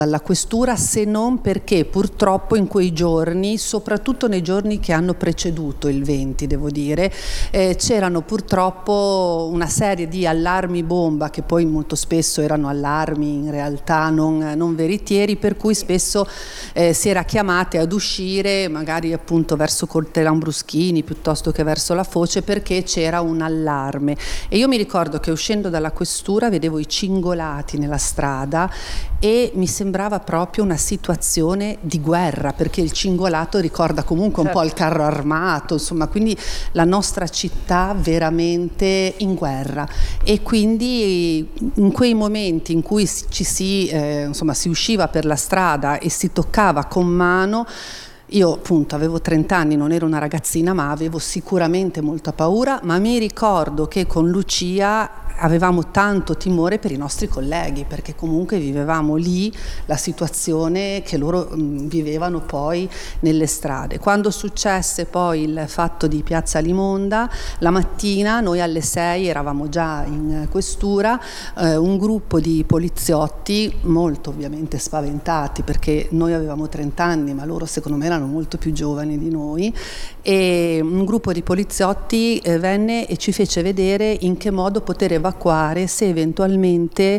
alla questura, se non perché purtroppo in quei giorni, soprattutto nei giorni che hanno preceduto il 20, devo dire, c'erano purtroppo una serie di allarmi bomba, che poi molto spesso erano allarmi in realtà non veritieri, per cui spesso si era chiamate ad uscire magari appunto verso Corte Lambruschini piuttosto che verso la Foce, perché c'era un allarme. E io mi ricordo che uscendo dalla questura vedevo i cingolati nella strada e mi sembrava proprio una situazione di guerra, perché il cingolato ricorda comunque un po' il carro armato, insomma, quindi la nostra città veramente in guerra. E quindi in quei momenti in cui si usciva per la strada e si toccava con mano, io appunto avevo 30 anni, non ero una ragazzina, ma avevo sicuramente molta paura, ma mi ricordo che con Lucia avevamo tanto timore per i nostri colleghi, perché comunque vivevamo lì la situazione che loro vivevano poi nelle strade. Quando successe poi il fatto di Piazza Limonda, la mattina noi alle 6 eravamo già in questura, un gruppo di poliziotti molto ovviamente spaventati, perché noi avevamo 30 anni ma loro secondo me erano molto più giovani di noi, e un gruppo di poliziotti venne e ci fece vedere in che modo poter evacuare se eventualmente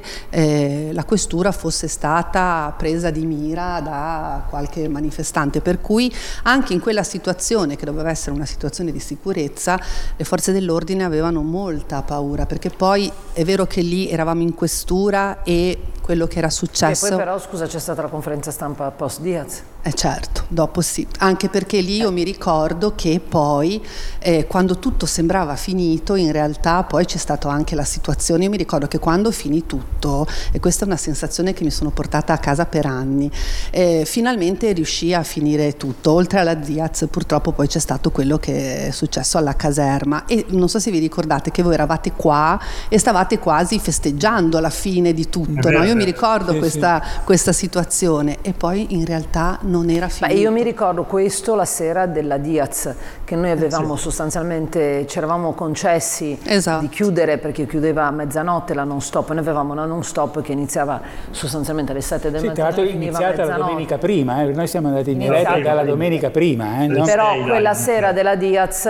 la questura fosse stata presa di mira da qualche manifestante, per cui anche in quella situazione, che doveva essere una situazione di sicurezza, le forze dell'ordine avevano molta paura, perché poi è vero che lì eravamo in questura e quello che era successo. E poi però, scusa, c'è stata la conferenza stampa post Diaz? Certo, dopo sì, anche perché lì io mi ricordo che poi quando tutto sembrava finito, in realtà poi c'è stata anche la situazione, io mi ricordo che quando finì tutto, e questa è una sensazione che mi sono portata a casa per anni, finalmente riuscì a finire tutto, oltre alla Diaz purtroppo poi c'è stato quello che è successo alla caserma, e non so se vi ricordate che voi eravate qua e stavate quasi festeggiando la fine di tutto, no? Io mi ricordo questa situazione, e poi in realtà non era finito. Ma io mi ricordo questo la sera della Diaz, che noi avevamo sostanzialmente, ci eravamo concessi di chiudere, perché chiudeva a mezzanotte la non stop, noi avevamo una non stop che iniziava sostanzialmente alle 7 del mattino. Tra l'altro iniziata la domenica prima, noi siamo andati in diretta dalla domenica prima. No? Però quella sera della Diaz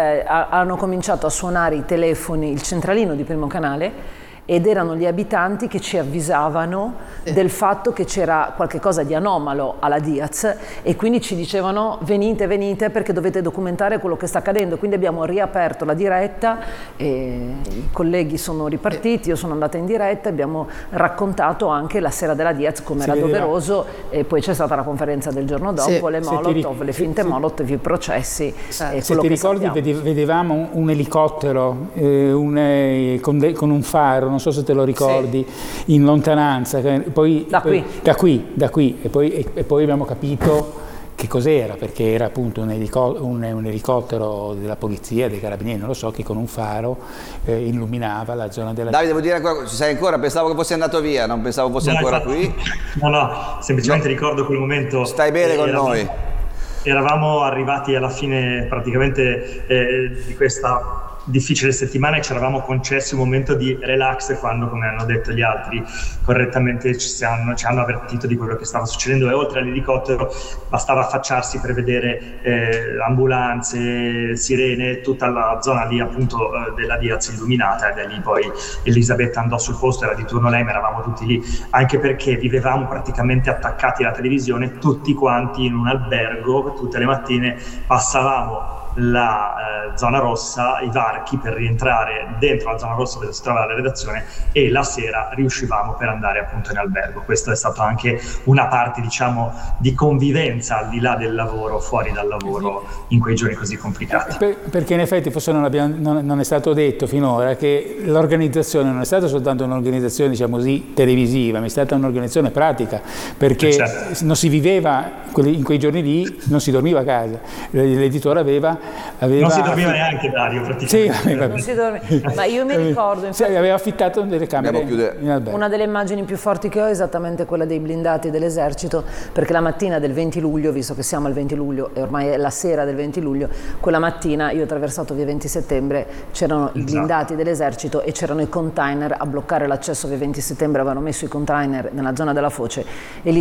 hanno cominciato a suonare i telefoni, il centralino di Primo Canale, ed erano gli abitanti che ci avvisavano del fatto che c'era qualcosa di anomalo alla Diaz, e quindi ci dicevano venite perché dovete documentare quello che sta accadendo. Quindi abbiamo riaperto la diretta e i colleghi sono ripartiti, io sono andata in diretta, abbiamo raccontato anche la sera della Diaz come era doveroso, e poi c'è stata la conferenza del giorno dopo, le Molotov, le finte Molotov, i processi. Se ti ricordi vedevamo un elicottero con un faro, non so se te lo ricordi, in lontananza, poi da qui e poi abbiamo capito che cos'era, perché era appunto un elicottero della polizia, dei carabinieri, non lo so, che con un faro illuminava la zona della... Davide, devo dire ancora, ci sei ancora? Pensavo che fossi andato via, non pensavo fossi ancora qui. No, semplicemente ricordo quel momento. Stai bene con noi? Eravamo arrivati alla fine praticamente di questa difficile settimana, e ci eravamo concessi un momento di relax quando, come hanno detto gli altri correttamente, ci hanno avvertito di quello che stava succedendo, e oltre all'elicottero bastava affacciarsi per vedere ambulanze, sirene, tutta la zona lì appunto della Diaz illuminata, e da lì poi Elisabetta andò sul posto, era di turno lei, ma eravamo tutti lì, anche perché vivevamo praticamente attaccati alla televisione, tutti quanti in un albergo, tutte le mattine passavamo la zona rossa, i varchi, per rientrare dentro la zona rossa dove si trovava la redazione, e la sera riuscivamo per andare appunto in albergo. Questo è stato anche una parte, diciamo, di convivenza al di là del lavoro, fuori dal lavoro, in quei giorni così complicati. Perché in effetti forse non è stato detto finora che l'organizzazione non è stata soltanto un'organizzazione, diciamo così, televisiva, ma è stata un'organizzazione pratica, perché non si viveva in quei giorni lì, non si dormiva a casa, l'editore non si dormiva neanche, Dario, praticamente. Non si dormiva. Ma io mi ricordo, infatti, aveva affittato delle camere in albergo. Una delle immagini più forti che ho è esattamente quella dei blindati dell'esercito, perché la mattina del 20 luglio, visto che siamo al 20 luglio e ormai è la sera del 20 luglio, quella mattina io ho attraversato via 20 settembre, c'erano i blindati dell'esercito e c'erano i container a bloccare l'accesso via 20 settembre, avevano messo i container nella zona della Foce, e lì